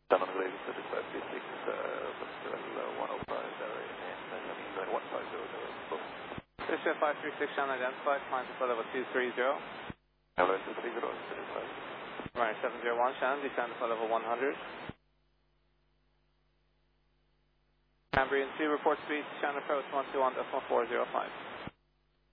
Done on Glazing 3536, Festival 105, and 150. Station 536, Shannon identified, climb to level 230. Hello, 230, Right, 701, Shannon, descend to level 100. Cambrian 2, report speed, Shannon approach 121.1405.